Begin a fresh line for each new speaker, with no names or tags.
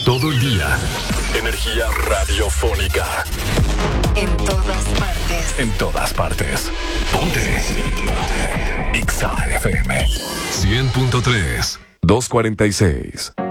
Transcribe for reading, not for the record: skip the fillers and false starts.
Todo el día. Energía radiofónica.
En todas partes.
En todas partes. Ponte. Exa FM 100.3 246.